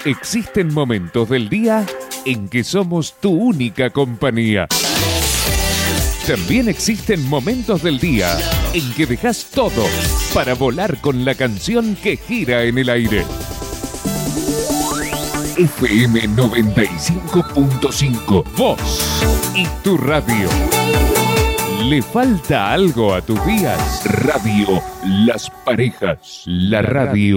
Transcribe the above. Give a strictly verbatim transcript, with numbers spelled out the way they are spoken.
Existen momentos del día en que somos tu única compañía. También existen momentos del día en que dejas todo para volar con la canción que gira en el aire. F M noventa y cinco punto cinco, vos y tu radio. ¿Le falta algo a tus días? Radio Las Parejas, la radio